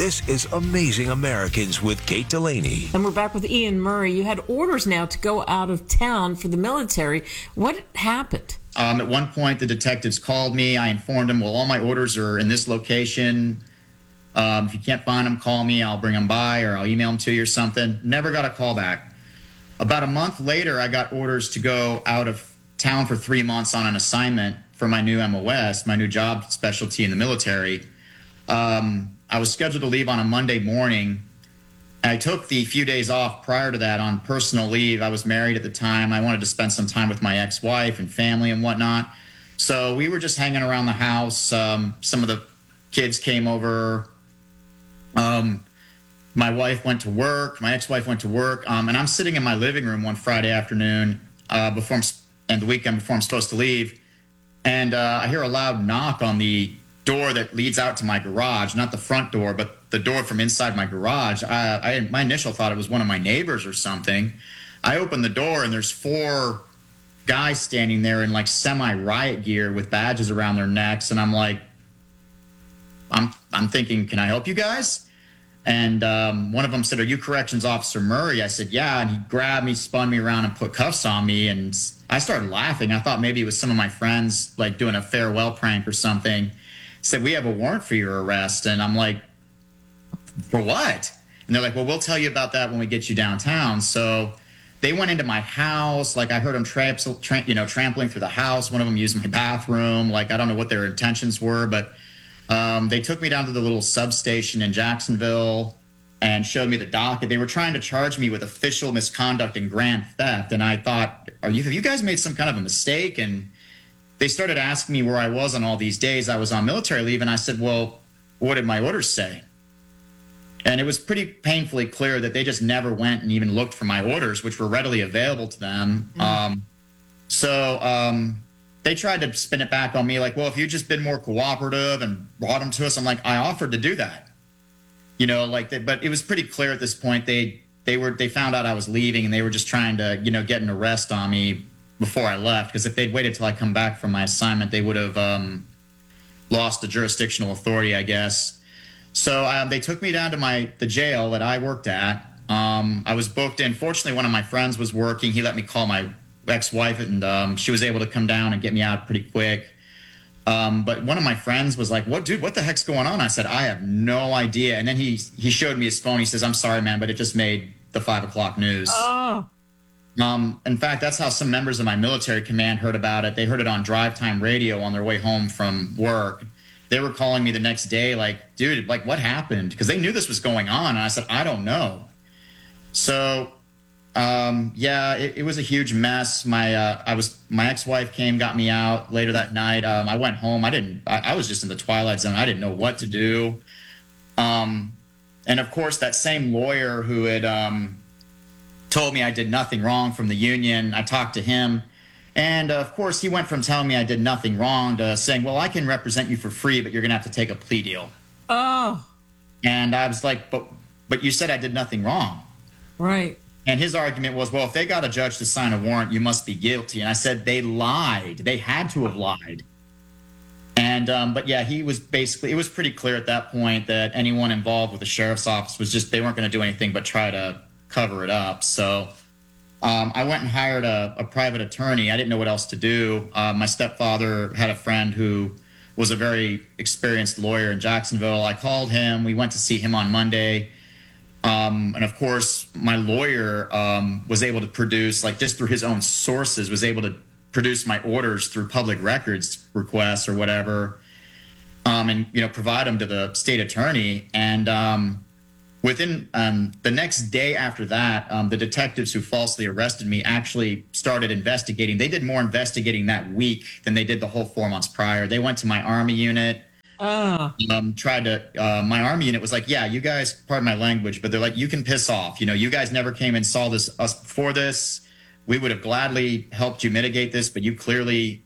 This is Amazing Americans with Kate Delaney. And we're back with Ian Murray. You had orders now to go out of town for the military. What happened? At one point, the detectives called me. I informed them, well, all my orders are in this location. If you can't find them, call me. I'll bring them by or I'll email them to you or something. Never got a call back. About a month later, I got orders to go out of town for 3 months on an assignment for my new MOS, my new job specialty in the military. I was scheduled to leave on a Monday morning. I took the few days off prior to that on personal leave. I was married at the time. I wanted to spend some time with my ex-wife and family and whatnot. So we were just hanging around the house. Some of the kids came over. My wife went to work. My ex-wife went to work. And I'm sitting in my living room one Friday afternoon and the weekend before I'm supposed to leave. And I hear a loud knock on the door that leads out to my garage, not the front door, but the door from inside my garage. My initial thought it was one of my neighbors or something. I open the door and there's 4 guys standing there in like semi-riot gear with badges around their necks. And I'm like, I'm thinking, can I help you guys? And one of them said, are you Corrections Officer Murray? I said, yeah. And he grabbed me, spun me around and put cuffs on me. And I started laughing. I thought maybe it was some of my friends like doing a farewell prank or something. Said, we have a warrant for your arrest. And I'm like, for what? And they're like, well, we'll tell you about that when we get you downtown. So they went into my house. Like I heard them trampling through the house. One of them used my bathroom. Like I don't know what their intentions were, but they took me down to the little substation in Jacksonville and showed me the docket. They were trying to charge me with official misconduct and grand theft. And I thought, have you guys made some kind of a mistake? And they started asking me where I was on all these days. I was on military leave, and I said, well, what did my orders say? And it was pretty painfully clear that they just never went and even looked for my orders, which were readily available to them. So they tried to spin it back on me like, well, if you'd just been more cooperative and brought them to us, I'm like, I offered to do that. But it was pretty clear at this point. They found out I was leaving, and they were just trying to, get an arrest on me before I left, because if they'd waited till I come back from my assignment, they would have lost the jurisdictional authority, I guess. So they took me down to the jail that I worked at. I was booked in. Fortunately, one of my friends was working. He let me call my ex-wife, and she was able to come down and get me out pretty quick. But one of my friends was like, what the heck's going on? I said, I have no idea. And then he showed me his phone. He says, I'm sorry, man, but it just made the 5 o'clock news. Oh. In fact, that's how some members of my military command heard about it. They heard it on drive time radio on their way home from work. They were calling me the next day like, dude, like what happened? Because they knew this was going on. And I said, I don't know. So, it was a huge mess. My ex-wife came, got me out later that night. I went home. I was just in the twilight zone. I didn't know what to do. And of course, that same lawyer who had, told me I did nothing wrong from the union. I talked to him. And of course, he went from telling me I did nothing wrong to saying, well, I can represent you for free, but you're going to have to take a plea deal. Oh. And I was like, but you said I did nothing wrong. Right. And his argument was, well, if they got a judge to sign a warrant, you must be guilty. And I said, they lied. They had to have lied. And, but yeah, it was pretty clear at that point that anyone involved with the sheriff's office they weren't going to do anything but try to cover it up. So I went and hired a private attorney. I didn't know what else to do. My stepfather had a friend who was a very experienced lawyer in Jacksonville. I called him. We went to see him on Monday. And of course, my lawyer was able to produce, like just through his own sources, was able to produce my orders through public records requests or whatever, and provide them to the state attorney. And within the next day after that, the detectives who falsely arrested me actually started investigating. They did more investigating that week than they did the whole 4 months prior. They went to my Army unit. My Army unit was like, yeah, you guys, pardon my language, but they're like, you can piss off. You guys never came and saw us before this. We would have gladly helped you mitigate this, but you clearly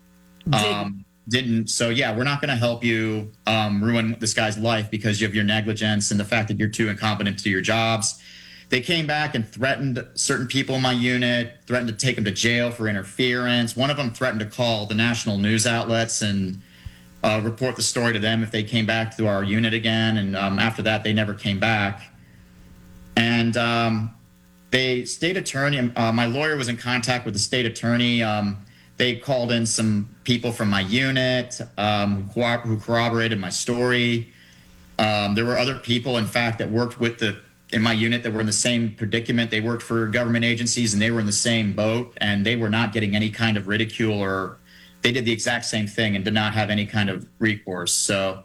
didn't. So yeah, we're not going to help you ruin this guy's life because of your negligence and the fact that you're too incompetent to do your jobs. They came back and threatened certain people in my unit, threatened to take them to jail for interference. One of them threatened to call the national news outlets and report the story to them if they came back to our unit again. And after that, they never came back. And the state attorney, my lawyer was in contact with the state attorney. They called in some people from my unit who corroborated my story. There were other people, in fact, that worked in my unit that were in the same predicament. They worked for government agencies, and they were in the same boat, and they were not getting any kind of ridicule, or they did the exact same thing and did not have any kind of recourse. So,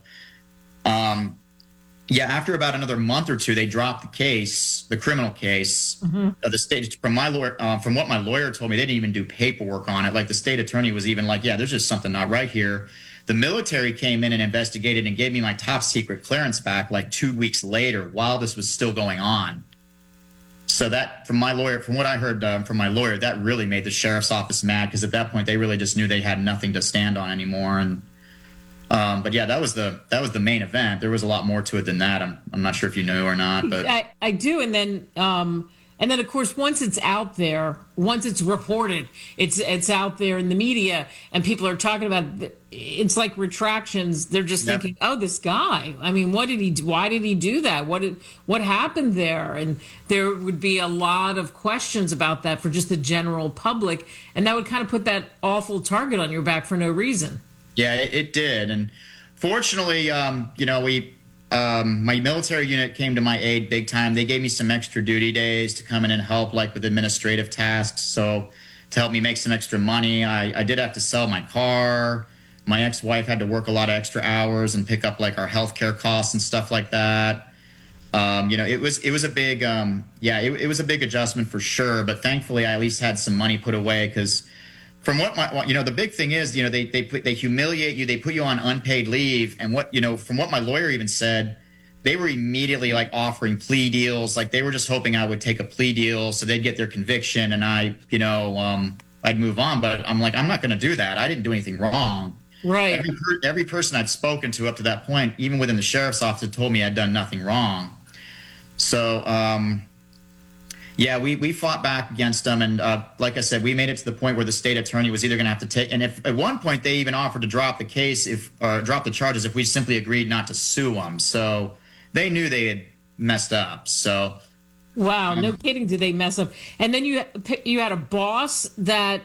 after about another month or two, they dropped the case, the criminal case. The state, from my lawyer, from what my lawyer told me, they didn't even do paperwork on it. Like, the state attorney was even like, "Yeah, there's just something not right here." The military came in and investigated and gave me my top secret clearance back like 2 weeks later, while this was still going on. So that, from what I heard from my lawyer, that really made the sheriff's office mad, because at that point they really just knew they had nothing to stand on anymore. And but yeah, that was the main event. There was a lot more to it than that. I'm not sure if you knew or not, but I do. And then of course, once it's out there, once it's reported, it's out there in the media, and people are talking about it. It's like retractions. They're just thinking, "Oh, this guy. I mean, what did he do? Why did he do that? What happened there?" And there would be a lot of questions about that for just the general public, and that would kind of put that awful target on your back for no reason. Yeah, it did. And fortunately, my military unit came to my aid big time. They gave me some extra duty days to come in and help, like with administrative tasks. So to help me make some extra money, I did have to sell my car. My ex-wife had to work a lot of extra hours and pick up like our healthcare costs and stuff like that. It was a big, it was a big adjustment for sure. But thankfully, I at least had some money put away, because from the big thing is, they humiliate you. They put you on unpaid leave. And from what my lawyer even said, they were immediately like offering plea deals. Like, they were just hoping I would take a plea deal so they'd get their conviction and I'd move on. But I'm like, I'm not going to do that. I didn't do anything wrong. Right. Every person I'd spoken to up to that point, even within the sheriff's office, had told me I'd done nothing wrong. So, we fought back against them. And like I said, we made it to the point where the state attorney was either going to have to take, and if at one point they even offered to drop the case, drop the charges, if we simply agreed not to sue them. So they knew they had messed up. So. Wow. No kidding. Did they mess up? And then you had a boss that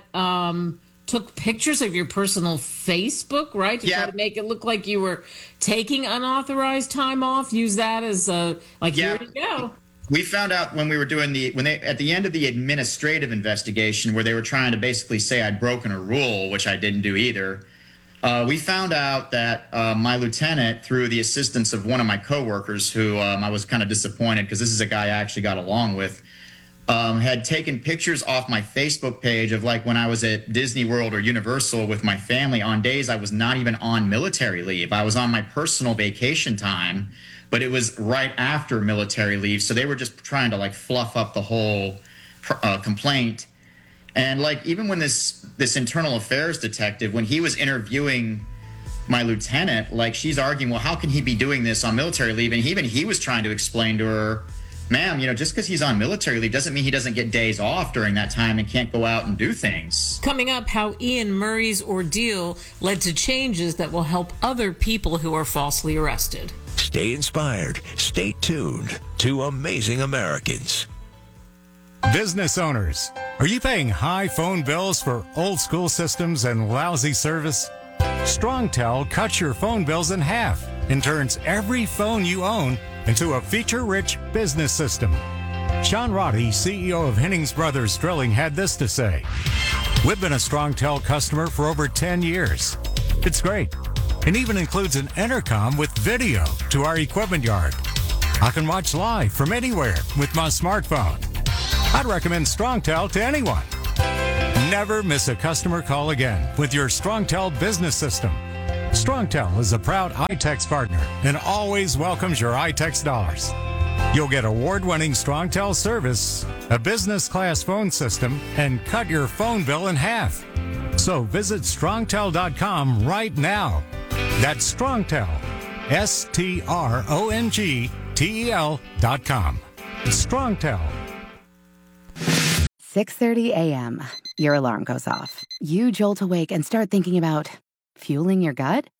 took pictures of your personal Facebook, right? To try to make it look like you were taking unauthorized time off. Use that as here you go. We found out when we were doing at the end of the administrative investigation, where they were trying to basically say I'd broken a rule, which I didn't do either. We found out that my lieutenant, through the assistance of one of my coworkers, who I was kind of disappointed, because this is a guy I actually got along with, had taken pictures off my Facebook page of like when I was at Disney World or Universal with my family on days I was not even on military leave. I was on my personal vacation time, but it was right after military leave. So they were just trying to like fluff up the whole complaint. And like, even when this internal affairs detective, when he was interviewing my lieutenant, like, she's arguing, well, how can he be doing this on military leave? And even he was trying to explain to her, ma'am, just because he's on military leave doesn't mean he doesn't get days off during that time and can't go out and do things. Coming up, how Ian Murray's ordeal led to changes that will help other people who are falsely arrested. Stay inspired. Stay tuned to Amazing Americans. Business owners, are you paying high phone bills for old school systems and lousy service? StrongTel cuts your phone bills in half and turns every phone you own into a feature-rich business system. Sean Roddy, CEO of Hennings Brothers Drilling, had this to say: "We've been a StrongTel customer for over 10 years. It's great, and even includes an intercom with video to our equipment yard. I can watch live from anywhere with my smartphone. I'd recommend StrongTel to anyone. Never miss a customer call again with your StrongTel business system. StrongTel is a proud iTex partner and always welcomes your iTex dollars. You'll get award-winning StrongTel service, a business-class phone system, and cut your phone bill in half. So visit StrongTel.com right now. That's StrongTel, StrongTel.com. StrongTel. 6:30 a.m. Your alarm goes off. You jolt awake and start thinking about fueling your gut?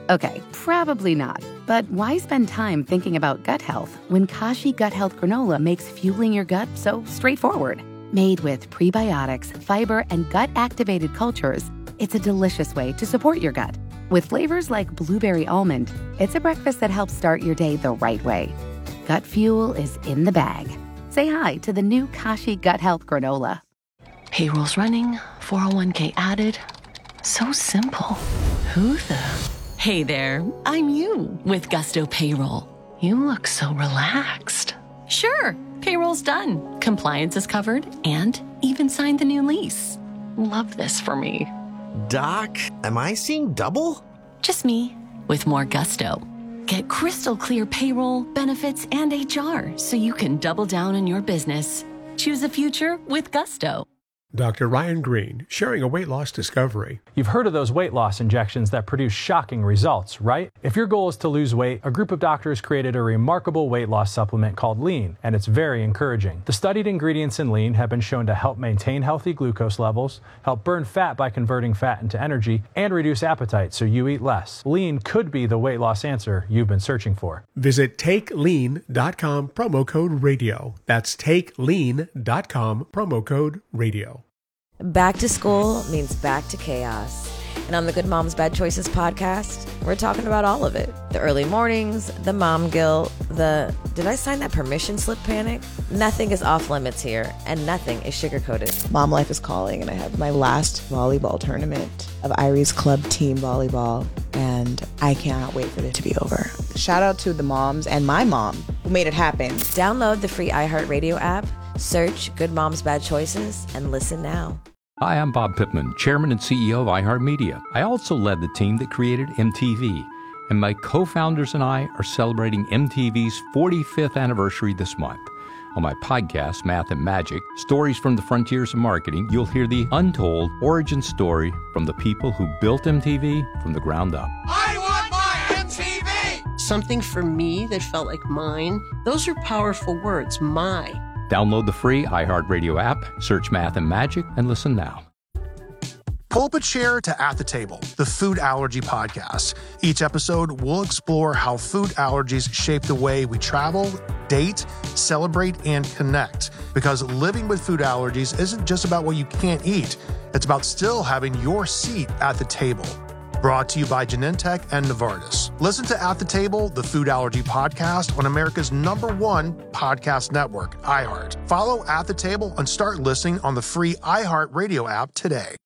Okay, probably not. But why spend time thinking about gut health when Kashi Gut Health Granola makes fueling your gut so straightforward? Made with prebiotics, fiber, and gut-activated cultures, it's a delicious way to support your gut. With flavors like blueberry almond, it's a breakfast that helps start your day the right way. Gut fuel is in the bag. Say hi to the new Kashi Gut Health Granola. Payroll's running, 401k added. So simple. Who the... Hey there, I'm you with Gusto Payroll. You look so relaxed. Sure, payroll's done. Compliance is covered and even signed the new lease. Love this for me. Doc, am I seeing double? Just me with more gusto. Get crystal clear payroll, benefits, and HR so you can double down on your business. Choose a future with Gusto. Dr. Ryan Green, sharing a weight loss discovery. You've heard of those weight loss injections that produce shocking results, right? If your goal is to lose weight, a group of doctors created a remarkable weight loss supplement called Lean, and it's very encouraging. The studied ingredients in Lean have been shown to help maintain healthy glucose levels, help burn fat by converting fat into energy, and reduce appetite so you eat less. Lean could be the weight loss answer you've been searching for. Visit TakeLean.com, promo code radio. That's TakeLean.com, promo code radio. Back to school means back to chaos. And on the Good Moms Bad Choices podcast, we're talking about all of it. The early mornings, the mom guilt, the did I sign that permission slip panic? Nothing is off limits here, and nothing is sugar-coated. Mom life is calling, and I have my last volleyball tournament of Irie's club team volleyball, and I cannot wait for it to be over. Shout out to the moms and my mom who made it happen. Download the free iHeartRadio app, search Good Moms Bad Choices, and listen now. Hi, I'm Bob Pittman, Chairman and CEO of iHeartMedia. I also led the team that created MTV, and my co-founders and I are celebrating MTV's 45th anniversary this month. On my podcast, Math and Magic, Stories from the Frontiers of Marketing, you'll hear the untold origin story from the people who built MTV from the ground up. I want my MTV! Something for me that felt like mine. Those are powerful words, my. Download the free iHeartRadio app, search Math and Magic, and listen now. Pull up a chair to At the Table, the food allergy podcast. Each episode, we'll explore how food allergies shape the way we travel, date, celebrate, and connect. Because living with food allergies isn't just about what you can't eat. It's about still having your seat at the table. Brought to you by Genentech and Novartis. Listen to At the Table, the food allergy podcast on America's #1 podcast network, iHeart. Follow At the Table and start listening on the free iHeart Radio app today.